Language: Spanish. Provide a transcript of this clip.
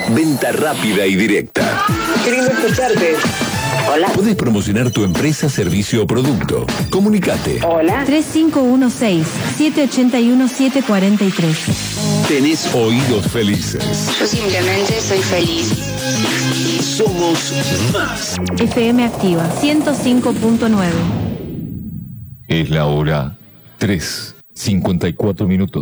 Venta rápida y directa. Qué lindo escucharte. Hola. Podés promocionar tu empresa, servicio o producto. Comunicate. Hola. 3516-781-743. Tenés oídos felices. Yo simplemente soy feliz. Somos más. FM Activa 105.9. Es la hora 3:54.